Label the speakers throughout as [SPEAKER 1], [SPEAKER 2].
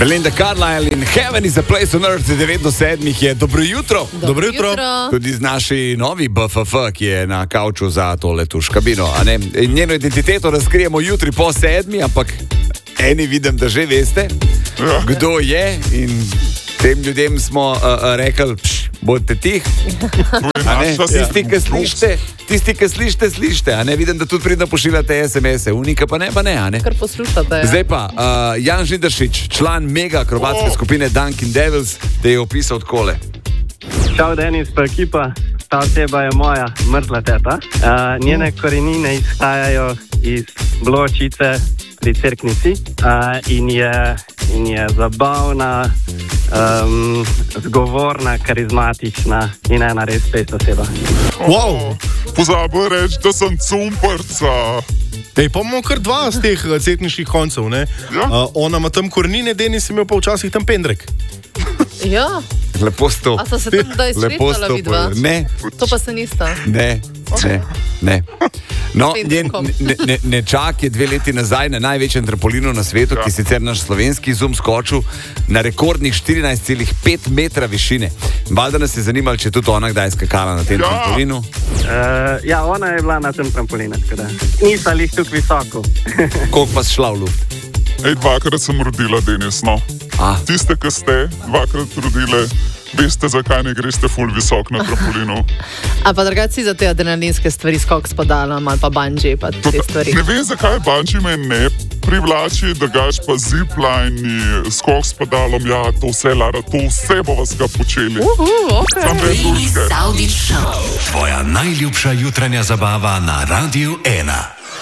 [SPEAKER 1] Belinda Carlisle in Heaven is a Place on Earth 9:07 je. Dobro jutro.
[SPEAKER 2] Dobro jutro.
[SPEAKER 1] Tudi z naši novi BFF, ki je na kauču za tole tuš kabino. Njeno identiteto razkrijemo jutri po 7, ampak eni vidim, da že veste, kdo je, in tem ljudem smo rekli, bodite tih. Tisti, ki slišite, a ne vidim, da tudi pridno pošiljate SMS-e, unika pa ne.
[SPEAKER 2] Kar poslušate. Ja.
[SPEAKER 1] Zdaj pa, Jan Žnidaršič, član mega akrobatske skupine Dunkin Devils, te je opisal takole.
[SPEAKER 3] Čau, Denis, pa ekipa. Ta oseba je moja mrzla teta. Njene korenine izhajajo iz Bločice pri Cerknici in je zabavna, zgovorna, karizmatična in ena res pet oseba.
[SPEAKER 4] Wow, pozabil reči, da sem cumprca.
[SPEAKER 5] Pa imamo kar dva z teh cetniških koncev, ne?
[SPEAKER 4] Ja.
[SPEAKER 5] Ona ima tam korenine, Denis imel pa včasih tam pendrek.
[SPEAKER 2] Ja.
[SPEAKER 1] Lepo sto.
[SPEAKER 2] A sta se tam kdaj srečala vidva?
[SPEAKER 1] Ne.
[SPEAKER 2] To pa se nista.
[SPEAKER 1] Ne. No, nečak je 2 leti nazaj na največjem trampolinu na svetu, ki sicer naš slovenski zoom skočil na rekordnih 14,5 metra višine. Valjda nas je zanimalo, če je tudi ona kdaj skakala na tem trampolinu.
[SPEAKER 3] Ja, ona je bila na tem trampolinu, tako da nisem lih tukaj visoko.
[SPEAKER 1] Koliko pa si šla v luft?
[SPEAKER 4] 2-krat sem rodila, Denis, no. Tiste, ki ste 2-krat rodile, veste, zakaj ne greste ful visok na trampolinu.
[SPEAKER 2] A pa drugače si za te adrenalinske stvari, skok s padalom ali pa bungee, pa te stvari.
[SPEAKER 4] Ne vem, zakaj bungee me ne privlači, drugač pa zipline, skok s padalom, ja, to vse, Lara, to vse bo vas ga počeli.
[SPEAKER 2] Okay.
[SPEAKER 4] Tam brez duške.
[SPEAKER 6] Tvoja najljubša jutranja zabava na Radiu 1.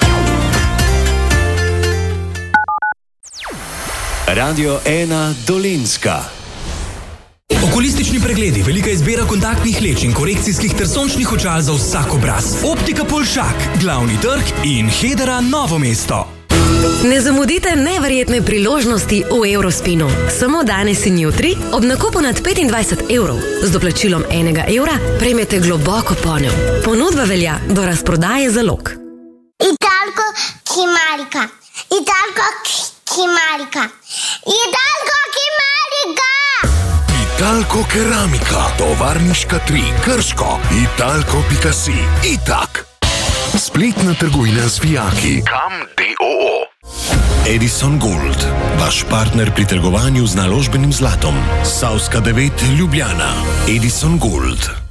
[SPEAKER 6] Radio 1 Dolenjska.
[SPEAKER 7] Okulistični pregledi, velika izbira kontaktnih leč in korekcijskih ter sončnih očal za vsak obraz. Optika Polšak, Glavni trg in Hedera Novo mesto.
[SPEAKER 8] Ne zamudite neverjetne priložnosti v Eurospinu. Samo danes in jutri ob nakupu nad 25 evrov z doplačilom 1 evra prejmete globoko ponev. Ponudba velja do razprodaje zalog.
[SPEAKER 9] Italko Kimarika. Italko Kimarika. Italko Kimarika.
[SPEAKER 6] Italko Keramika, tovarniška 3, Krško, Italko.si, Itak. Spletna trgovina z vijaki. Kam DOO. Edison Gold, vaš partner pri trgovanju z naložbenim zlatom. Savska 9, Ljubljana. Edison Gold.